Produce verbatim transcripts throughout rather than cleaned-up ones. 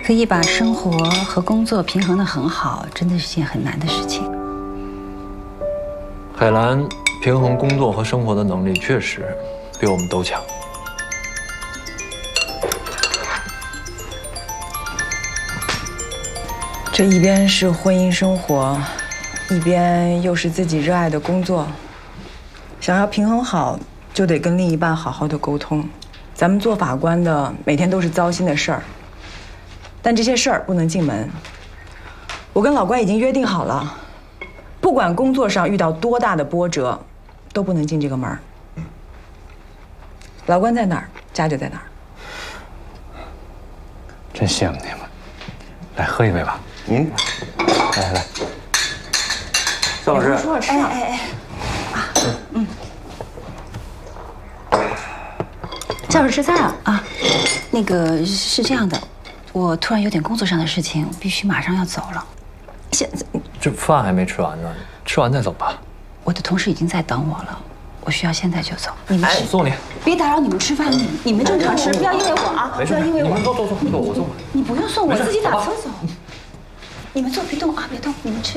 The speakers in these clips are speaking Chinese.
可以把生活和工作平衡得很好，真的是件很难的事情。 海兰平衡工作和生活的能力确实比我们都强。 这一边是婚姻生活，一边又是自己热爱的工作，想要平衡好，就得跟另一半好好的沟通。咱们做法官的，每天都是糟心的事儿，但这些事儿不能进门。我跟老关已经约定好了，不管工作上遇到多大的波折，都不能进这个门。老关在哪儿，家就在哪儿。 真羡慕你们，来喝一杯吧。嗯，来来来，邵老师， 哎哎哎，啊，嗯，赵老师吃菜啊啊，那个是这样的，我突然有点工作上的事情，必须马上要走了。现在这饭还没吃完呢，吃完再走吧。 我的同事已经在等我了，我需要现在就走。你们哎，送你， 别打扰你们吃饭，你你们正常吃，不要因为我啊， 没事， 不要因为我。 你们坐坐坐，坐我送。 你不用送，我自己打车走。你们坐，别动啊，别动，你们吃。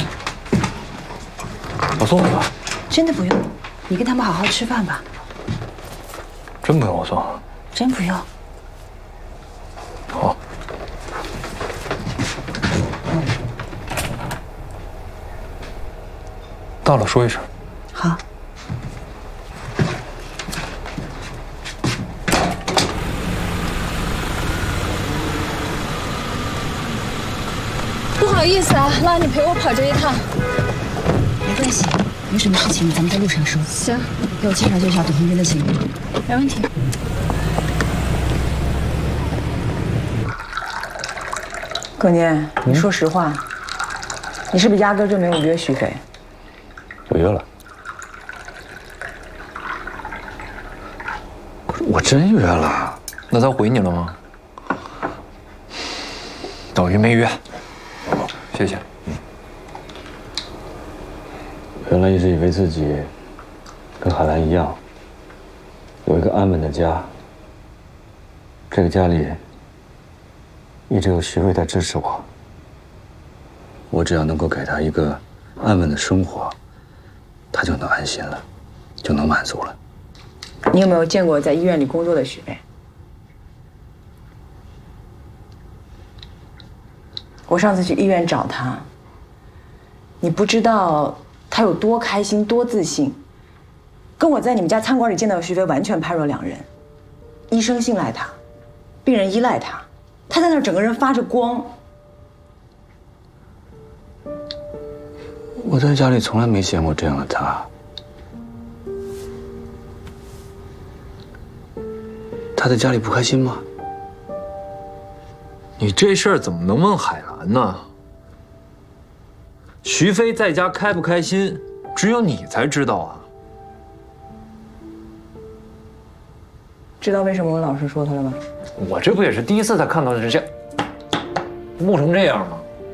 我送你吧。 真的不用，你跟他们好好吃饭吧。 真不用我送？ 真不用。 好。到了说一声。 好。 不好意思啊，拉你陪我跑这一趟。 没关系，有什么事情咱们在路上说。 行， 给我介绍介绍董红军的情况。 没问题。 葛年，你说实话，你是不是压根就没有约徐飞？ 我约了。我真约了。 那他回你了吗？等于没约。谢谢。嗯。 原来一直以为自己跟海兰一样，有一个安稳的家。这个家里一直有徐飞在支持我。我只要能够给他一个安稳的生活，他就能安心了，就能满足了。 你有没有见过在医院里工作的徐飞？我上次去医院找他，你不知道他有多开心、多自信，跟我在你们家餐馆里见到的徐飞完全判若两人。医生信赖他，病人依赖他，他在那儿整个人发着光。 我在家里从来没见过这样的他。他在家里不开心吗？ 你这事儿怎么能问海兰呢？徐飞在家开不开心，只有你才知道啊。 知道为什么我老是说他了吗？ 我这不也是第一次才看到这这木成这样吗？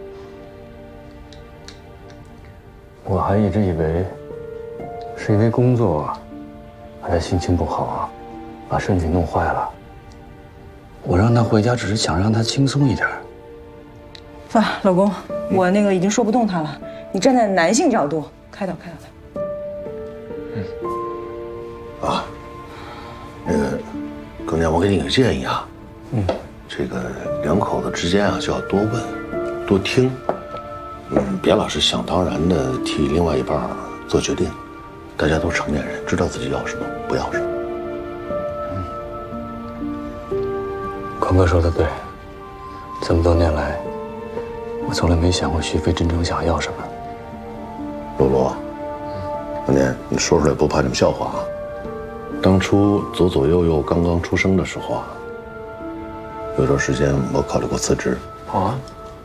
我还一直以为是因为工作，把他心情不好，把身体弄坏了。我让他回家只是想让他轻松一点。 算了，老公，我那个已经说不动他了，你站在男性角度开导开导他。 嗯。啊，那个，耿年，我给你个建议啊。 嗯。 这个两口子之间啊，就要多问，多听。嗯，别老是想当然的替另外一半做决定。大家都是成年人，知道自己要什么，不要什么。 坤哥说的对，这么多年来，我从来没想过徐飞真正想要什么。 露露，耿年，你说出来不怕你们笑话啊？当初左左右右刚刚出生的时候啊，有段时间我考虑过辞职。 啊？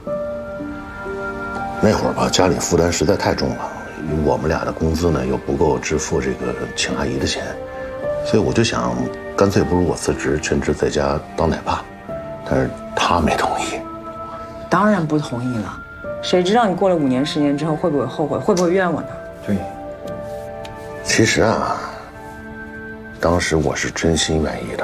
那会儿吧，家里负担实在太重了，我们俩的工资呢又不够支付这个请阿姨的钱，所以我就想，干脆不如我辞职，全职在家当奶爸。但是他没同意。 当然不同意了，谁知道你过了五年、十年之后会不会后悔，会不会怨我呢？ 对。 其实啊，当时我是真心愿意的。